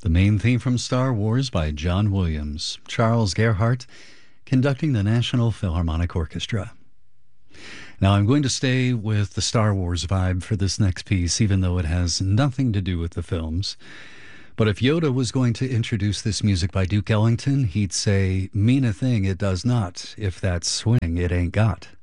the main theme from Star Wars by John Williams, Charles Gerhardt conducting the National Philharmonic Orchestra. Now, I'm going to stay with the Star Wars vibe for this next piece, even though it has nothing to do with the films. But if Yoda was going to introduce this music by Duke Ellington, he'd say, "Mean a thing it does not, if that swing it ain't got."